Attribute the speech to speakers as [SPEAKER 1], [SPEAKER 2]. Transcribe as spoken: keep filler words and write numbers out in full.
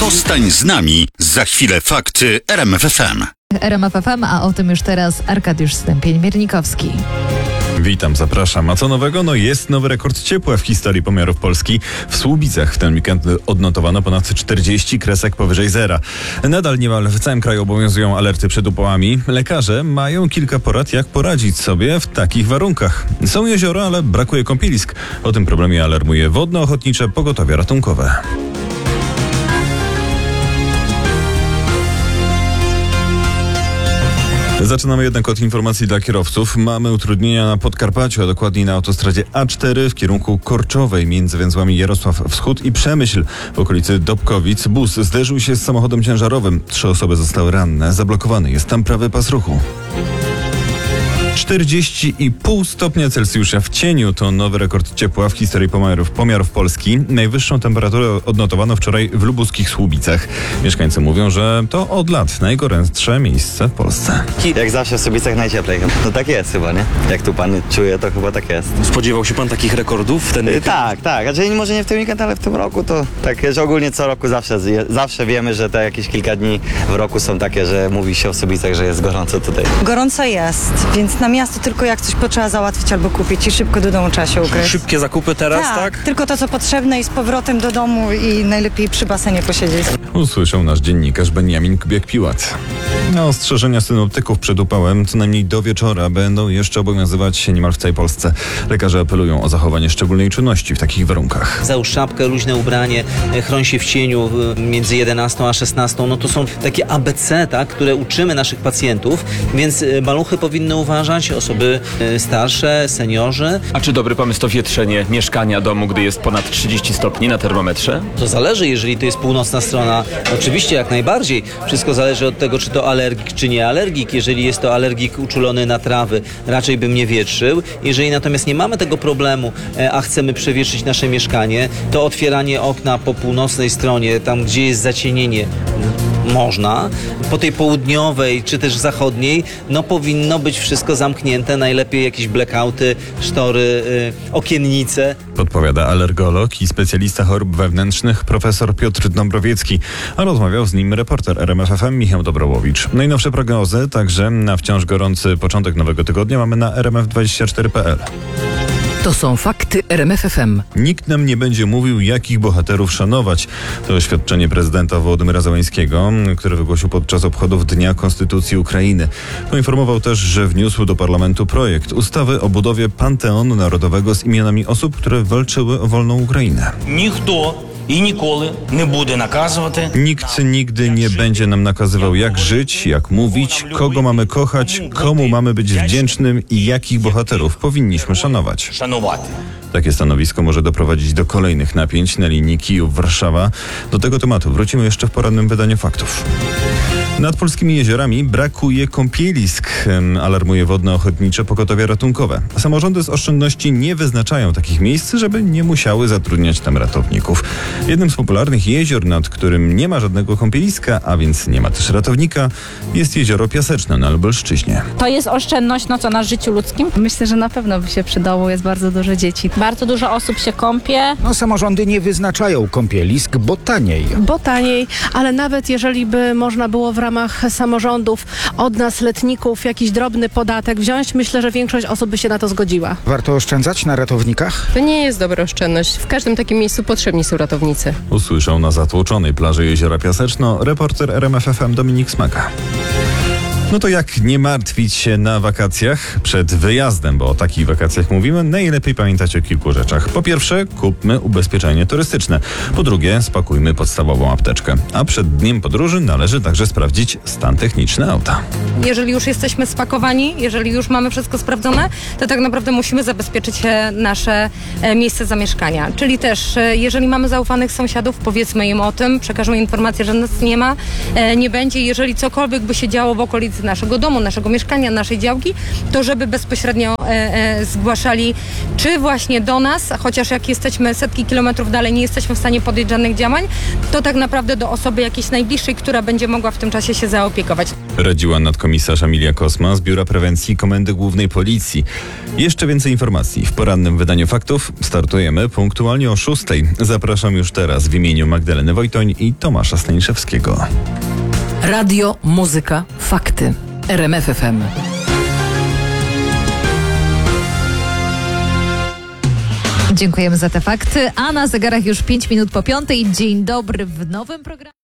[SPEAKER 1] Zostań z nami. Za chwilę fakty R M F F M.
[SPEAKER 2] R M F F M, a o tym już teraz Arkadiusz Stępień-Miernikowski.
[SPEAKER 3] Witam, zapraszam. A co nowego? No jest nowy rekord ciepła w historii pomiarów Polski. W Słubicach w ten weekend odnotowano ponad czterdzieści kresek powyżej zera. Nadal niemal w całym kraju obowiązują alerty przed upałami. Lekarze mają kilka porad, jak poradzić sobie w takich warunkach. Są jeziora, ale brakuje kąpielisk. O tym problemie alarmuje Wodno-Ochotnicze Pogotowie Ratunkowe. Zaczynamy jednak od informacji dla kierowców. Mamy utrudnienia na Podkarpaciu, a dokładniej na autostradzie A cztery w kierunku Korczowej między węzłami Jarosław Wschód i Przemyśl w okolicy Dobkowic. Bus zderzył się z samochodem ciężarowym. Trzy osoby zostały ranne. Zablokowany jest tam prawy pas ruchu. czterdzieści i pół stopnia Celsjusza w cieniu to nowy rekord ciepła w historii pomiarów, pomiarów Polski. Najwyższą temperaturę odnotowano wczoraj w lubuskich Słubicach. Mieszkańcy mówią, że to od lat najgorętsze miejsce w Polsce.
[SPEAKER 4] Jak zawsze w Słubicach najcieplej. No tak jest chyba, nie? Jak tu pan czuje, to chyba tak jest.
[SPEAKER 5] Spodziewał się pan takich rekordów w ten weekend?
[SPEAKER 4] Tak, tak. Znaczy, może nie w tym weekend, ale w tym roku to tak, że ogólnie co roku zawsze, zawsze wiemy, że te jakieś kilka dni w roku są takie, że mówi się o Słubicach, że jest gorąco tutaj.
[SPEAKER 6] Gorąco jest, więc na miasto tylko jak coś potrzeba załatwić albo kupić i szybko do domu trzeba się ukryć.
[SPEAKER 5] Szybkie zakupy teraz, tak?
[SPEAKER 6] tak? Tylko to, co potrzebne i z powrotem do domu i najlepiej przy basenie posiedzieć.
[SPEAKER 3] Usłyszał nasz dziennikarz Benjamin Kubiak-Piłat. No, ostrzeżenia synoptyków przed upałem co najmniej do wieczora będą jeszcze obowiązywać niemal w całej Polsce. Lekarze apelują o zachowanie szczególnej czujności w takich warunkach.
[SPEAKER 7] Załóż szapkę, luźne ubranie, chroń się w cieniu między jedenastą a szesnastą. No to są takie A B C, tak, które uczymy naszych pacjentów, więc maluchy powinny uważać, osoby starsze, seniorzy.
[SPEAKER 5] A czy dobry pomysł to wietrzenie mieszkania, domu, gdy jest ponad trzydzieści stopni na termometrze?
[SPEAKER 7] To zależy, jeżeli to jest północna strona, oczywiście jak najbardziej. Wszystko zależy od tego, czy to alergik, czy nie alergik. Jeżeli jest to alergik uczulony na trawy, raczej bym nie wietrzył. Jeżeli natomiast nie mamy tego problemu, a chcemy przewietrzyć nasze mieszkanie, to otwieranie okna po północnej stronie, tam gdzie jest zacienienie, można. Po tej południowej, czy też zachodniej, no powinno być wszystko zamknięte. Najlepiej jakieś blackouty, sztory, yy, okiennice.
[SPEAKER 3] Podpowiada alergolog i specjalista chorób wewnętrznych profesor Piotr Dąbrowiecki, a rozmawiał z nim reporter R M F F M Michał Dobrołowicz. Najnowsze prognozy także na wciąż gorący początek nowego tygodnia mamy na r m f dwadzieścia cztery kropka p l.
[SPEAKER 8] To są fakty R M F F M.
[SPEAKER 3] Nikt nam nie będzie mówił, jakich bohaterów szanować. To oświadczenie prezydenta Wołodymyra Zełenskiego, który wygłosił podczas obchodów Dnia Konstytucji Ukrainy. Poinformował też, że wniósł do parlamentu projekt ustawy o budowie Panteonu Narodowego z imionami osób, które walczyły o wolną Ukrainę.
[SPEAKER 9] Ніхто і ніколи не буде наказувати.
[SPEAKER 3] Nikt nigdy nie będzie nam nakazywał, jak żyć, jak mówić, kogo mamy kochać, komu mamy być wdzięcznym i jakich bohaterów powinniśmy szanować.
[SPEAKER 9] Шанувати.
[SPEAKER 3] Takie stanowisko może doprowadzić do kolejnych napięć na linii Kijów-Warszawa. Do tego tematu wrócimy jeszcze w porannym wydaniu faktów. Nad polskimi jeziorami brakuje kąpielisk, alarmuje Wodno-Ochotnicze Pogotowie Ratunkowe. Samorządy z oszczędności nie wyznaczają takich miejsc, żeby nie musiały zatrudniać tam ratowników. Jednym z popularnych jezior, nad którym nie ma żadnego kąpieliska, a więc nie ma też ratownika, jest jezioro Piaseczne na Lubelszczyźnie.
[SPEAKER 10] To jest oszczędność no co na życiu ludzkim?
[SPEAKER 11] Myślę, że na pewno by się przydało, jest bardzo dużo dzieci.
[SPEAKER 10] Bardzo dużo osób się kąpie.
[SPEAKER 12] No samorządy nie wyznaczają kąpielisk, bo taniej.
[SPEAKER 13] Bo taniej, ale nawet jeżeli by można było w ramach samorządów od nas, letników, jakiś drobny podatek wziąć, myślę, że większość osób by się na to zgodziła.
[SPEAKER 12] Warto oszczędzać na ratownikach?
[SPEAKER 11] To nie jest dobra oszczędność. W każdym takim miejscu potrzebni są ratownicy.
[SPEAKER 3] Usłyszał na zatłoczonej plaży jeziora Piaseczno reporter R M F F M Dominik Smaka. No to jak nie martwić się na wakacjach przed wyjazdem, bo o takich wakacjach mówimy, najlepiej pamiętać o kilku rzeczach. Po pierwsze, kupmy ubezpieczenie turystyczne. Po drugie, spakujmy podstawową apteczkę. A przed dniem podróży należy także sprawdzić stan techniczny auta.
[SPEAKER 6] Jeżeli już jesteśmy spakowani, jeżeli już mamy wszystko sprawdzone, to tak naprawdę musimy zabezpieczyć nasze miejsce zamieszkania. Czyli też, jeżeli mamy zaufanych sąsiadów, powiedzmy im o tym, przekażmy informację, że nas nie ma, nie będzie. Jeżeli cokolwiek by się działo w okolicy mieszkańcy naszego domu, naszego mieszkania, naszej działki, to żeby bezpośrednio e, e, zgłaszali, czy właśnie do nas, chociaż jak jesteśmy setki kilometrów dalej, nie jesteśmy w stanie podjąć żadnych działań, to tak naprawdę do osoby jakiejś najbliższej, która będzie mogła w tym czasie się zaopiekować.
[SPEAKER 3] Radziła nadkomisarz Emilia Kosma z Biura Prewencji Komendy Głównej Policji. Jeszcze więcej informacji w porannym wydaniu faktów. Startujemy punktualnie o szóstej. Zapraszam już teraz w imieniu Magdaleny Wojtoń i Tomasza Staniszewskiego.
[SPEAKER 8] Radio, muzyka, fakty. R M F F M.
[SPEAKER 2] Dziękujemy za te fakty, a na zegarach już pięć minut po piątej. Dzień dobry w nowym programie.